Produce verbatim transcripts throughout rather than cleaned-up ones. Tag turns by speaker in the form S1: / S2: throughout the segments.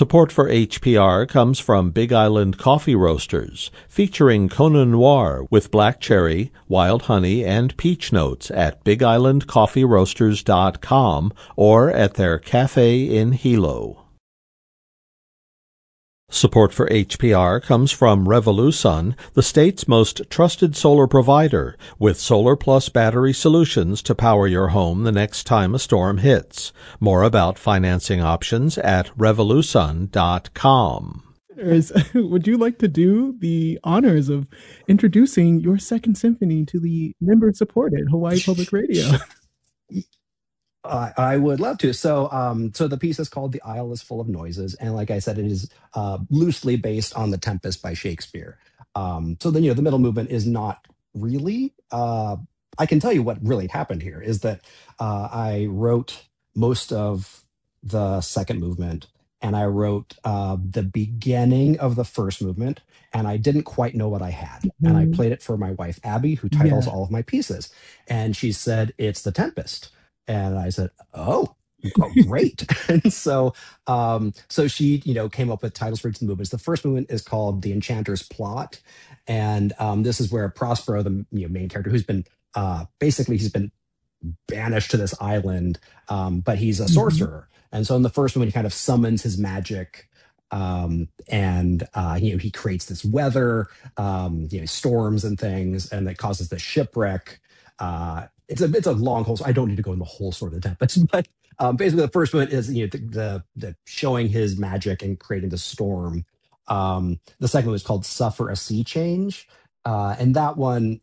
S1: Support for H P R comes from Big Island Coffee Roasters, featuring Kona Noir with black cherry, wild honey, and peach notes at big island coffee roasters dot com or at their cafe in Hilo. Support for H P R comes from Revolusun, the state's most trusted solar provider, with Solar Plus battery solutions to power your home the next time a storm hits. More about financing options at revolusun dot com.
S2: Would you like to do the honors of introducing your second symphony to the member-supported Hawaii Public Radio?
S3: Uh, I would love to. So, um, so the piece is called "The Isle is Full of Noises," and like I said, it is uh, loosely based on *The Tempest* by Shakespeare. Um, so then, you know, the middle movement is not really. Uh, I can tell you what really happened here is that uh, I wrote most of the second movement, and I wrote uh, the beginning of the first movement, and I didn't quite know what I had, mm-hmm. and I played it for my wife Abby, who titles yeah. all of my pieces, and she said it's *The Tempest*. And I said, "Oh, oh great!" And so, um, so she, you know, came up with titles for each of the movements. The first movement is called "The Enchanter's Plot," and um, this is where Prospero, the you know, main character, who's been uh, basically he's been banished to this island, um, but he's a sorcerer. Mm-hmm. And so, in the first movement, he kind of summons his magic. Um, and, uh, you know, he creates this weather, um, you know, storms and things, and that causes the shipwreck. Uh, it's a it's a long whole. So I don't need to go in the whole story of the Tempest, but um, basically the first one is you know the, the the showing his magic and creating the storm. Um, the second one is called "Suffer a Sea Change," uh, and that one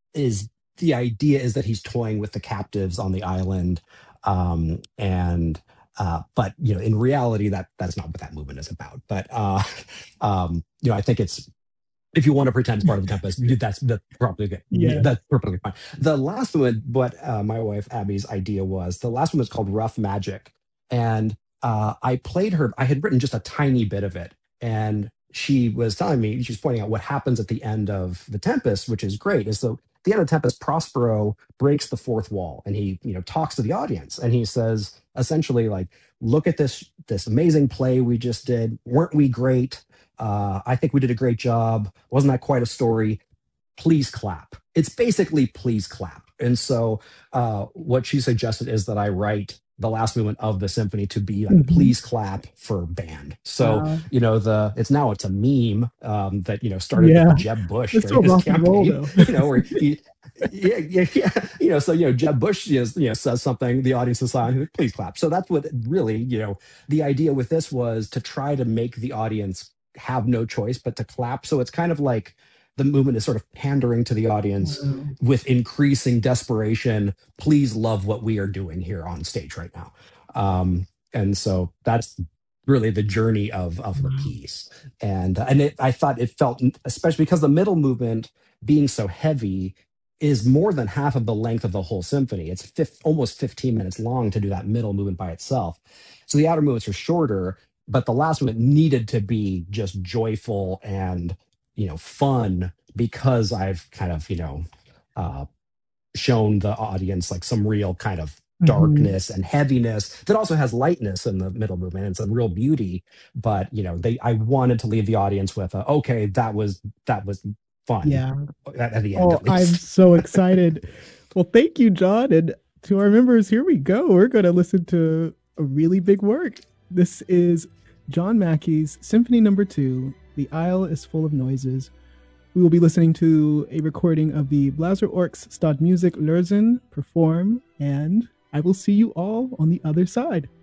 S3: is the idea is that he's toying with the captives on the island, um, and uh, but you know in reality that that's not what that movement is about. But uh, um, you know I think it's. If you want to pretend it's part of the Tempest, that's that's probably good.
S2: Yeah,
S3: that's perfectly fine. The last one, what uh, my wife Abby's idea was, the last one was called "Rough Magic," and uh, I played her. I had written just a tiny bit of it, and she was telling me, she was pointing out what happens at the end of the Tempest, which is great. Is so at the end of the Tempest, Prospero breaks the fourth wall, and he you know talks to the audience, and he says essentially like, "Look at this this amazing play we just did. Weren't we great? Uh, I think we did a great job. Wasn't that quite a story? Please clap." It's basically please clap. And so uh, what she suggested is that I write the last movement of the symphony to be like, mm-hmm. please clap for band. So, wow. you know, the it's now it's a meme um, that, you know, started
S2: yeah.
S3: with Jeb Bush
S2: it's
S3: during his campaign,
S2: roll,
S3: you know, where he, yeah, yeah, yeah, you know, so, you know, Jeb Bush is, you know, says something, the audience is silent, please clap. So that's what really, you know, the idea with this was to try to make the audience have no choice but to clap. So it's kind of like the movement is sort of pandering to the audience mm. with increasing desperation. Please love what we are doing here on stage right now. Um, and so that's really the journey of, of the piece. And, and it, I thought it felt, especially because the middle movement being so heavy is more than half of the length of the whole symphony. It's fifth, almost fifteen minutes long to do that middle movement by itself. So the outer movements are shorter, but the last one needed to be just joyful and, you know, fun because I've kind of, you know, uh, shown the audience like some real kind of darkness mm-hmm. and heaviness that also has lightness in the middle movement. It's a real beauty, but, you know, they, I wanted to leave the audience with, a, okay, that was, that was fun.
S2: Yeah.
S3: At, at the end,
S2: oh,
S3: at least.
S2: I'm so excited. Well, thank you, John. And to our members, here we go. We're going to listen to a really big work. This is John Mackey's Symphony Number Two, "The Isle is Full of Noises." We will be listening to a recording of the Blaser Orks Stadtmusik Lörzen perform, and I will see you all on the other side.